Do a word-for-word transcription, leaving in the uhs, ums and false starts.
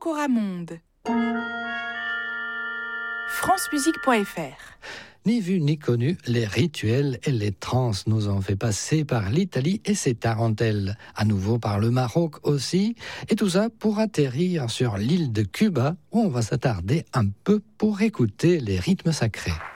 Coramonde. francemusique point f r. Ni vu ni connu, les rituels et les transes nous ont fait passer par l'Italie et ses tarentelles, à nouveau par le Maroc aussi, et tout ça pour atterrir sur l'île de Cuba, où on va s'attarder un peu pour écouter les rythmes sacrés.